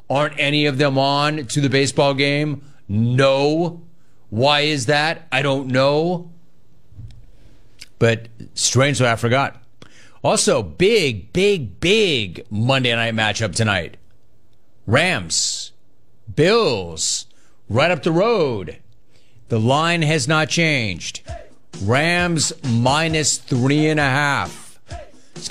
Aren't any of them on to the baseball game? No. Why is that? I don't know. But strangely, I forgot. Also, big Monday night matchup tonight. Rams, Bills, right up the road. The line has not changed. Rams -3.5.